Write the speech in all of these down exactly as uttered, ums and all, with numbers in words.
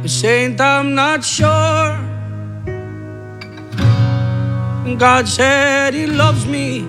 Saint, I'm not sure. God said he loves me.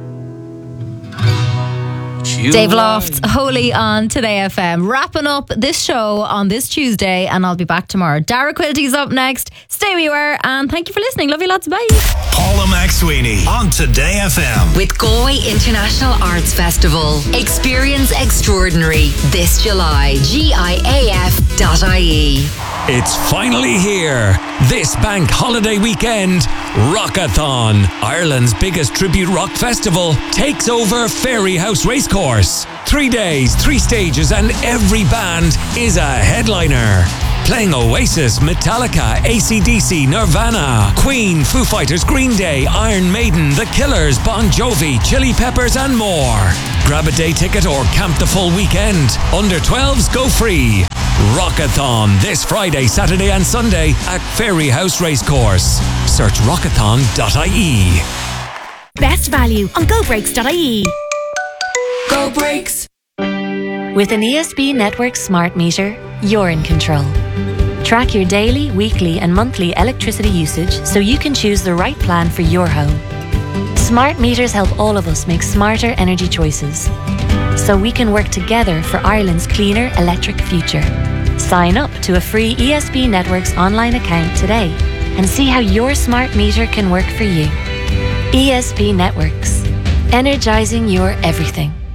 Dave Lofts, Holy on Today F M. Wrapping up this show on this Tuesday, and I'll be back tomorrow. Dara Quilty's up next. Stay where you are, and thank you for listening. Love you lots. Bye. Paula McSweeney on Today F M. With Galway International Arts Festival. Experience extraordinary this July. G I A F dot I E. It's finally here. This bank holiday weekend, Rockathon, Ireland's biggest tribute rock festival, takes over Fairyhouse Racecourse. Three days, three stages, and every band is a headliner. Playing Oasis, Metallica, A C D C, Nirvana, Queen, Foo Fighters, Green Day, Iron Maiden, The Killers, Bon Jovi, Chili Peppers and more. Grab a day ticket or camp the full weekend. Under twelves go free. Rockathon this Friday, Saturday and Sunday at Fairyhouse Racecourse. Search rockathon dot I E. Best value on go brakes dot I E. Go Brakes. With an E S B Network smart meter, you're in control. Track your daily, weekly and monthly electricity usage so you can choose the right plan for your home. Smart meters help all of us make smarter energy choices, so we can work together for Ireland's cleaner electric future. Sign up to a free E S B Networks online account today and see how your smart meter can work for you. E S B Networks. Energising your everything.